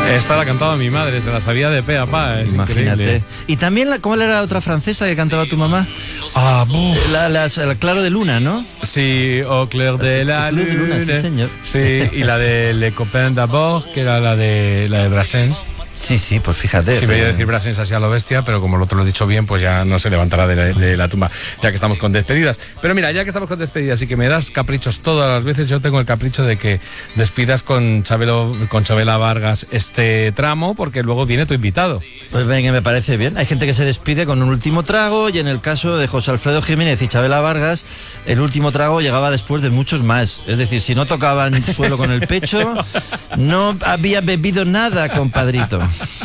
Esta la cantaba mi madre, se la sabía de pe a pa. Imagínate. Increíble. Y también, ¿cómo era la otra francesa que cantaba tu mamá? Ah, buf. La Claro de Luna, ¿no? Sí, Au clair de la Clair de Luna, lune. sí, señor. Sí, y la de Le Copain d'Abord, que era la de Brassens. Sí, pues fíjate. Sí, me iba a decir Brassens así a lo bestia, pero como el otro lo he dicho bien, pues ya no se levantará de la tumba, ya que estamos con despedidas. Pero mira, ya que estamos con despedidas y que me das caprichos todas las veces, yo tengo el capricho de que despidas con Chabela Vargas este tramo, porque luego viene tu invitado. Pues venga, me parece bien. Hay gente que se despide con un último trago y en el caso de José Alfredo Jiménez y Chabela Vargas, el último trago llegaba después de muchos más. Es decir, si no tocaban suelo con el pecho, no había bebido nada, compadrito.